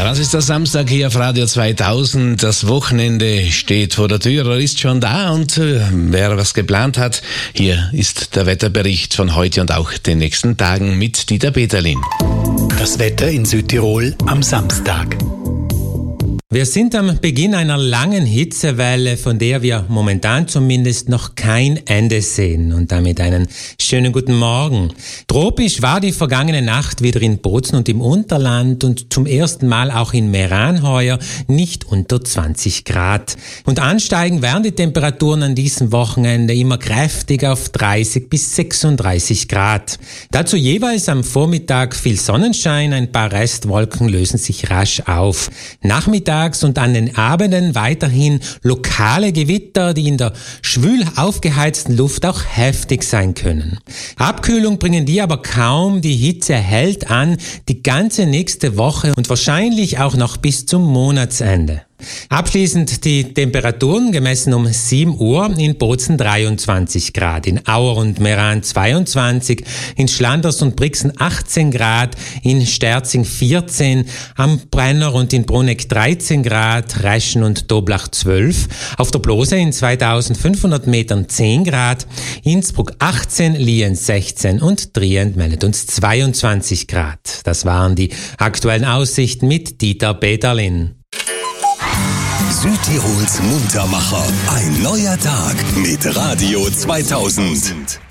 Das ist der Samstag hier auf Radio 2000. Das Wochenende steht vor der Tür, oder ist schon da. Und wer was geplant hat, hier ist der Wetterbericht von heute und auch den nächsten Tagen mit Dieter Peterlin. Das Wetter in Südtirol am Samstag. Wir sind am Beginn einer langen Hitzewelle, von der wir momentan zumindest noch kein Ende sehen. Und damit einen schönen guten Morgen. Tropisch war die vergangene Nacht wieder in Bozen und im Unterland und zum ersten Mal auch in Meran heuer nicht unter 20 Grad. Und ansteigen werden die Temperaturen an diesem Wochenende immer kräftig auf 30 bis 36 Grad. Dazu jeweils am Vormittag viel Sonnenschein, ein paar Restwolken lösen sich rasch auf. Nachmittags und an den Abenden weiterhin lokale Gewitter, die in der schwül aufgeheizten Luft auch heftig sein können. Abkühlung bringen die aber kaum, die Hitze hält an die ganze nächste Woche und wahrscheinlich auch noch bis zum Monatsende. Abschließend die Temperaturen gemessen um 7 Uhr in Bozen 23 Grad, in Auer und Meran 22, in Schlanders und Brixen 18 Grad, in Sterzing 14, am Brenner und in Bruneck 13 Grad, Reschen und Doblach 12, auf der Blose in 2500 Metern 10 Grad, Innsbruck 18, Lienz 16 und Trient meldet uns 22 Grad. Das waren die aktuellen Aussichten mit Dieter Peterlin. Südtirols Muntermacher. Ein neuer Tag mit Radio 2000.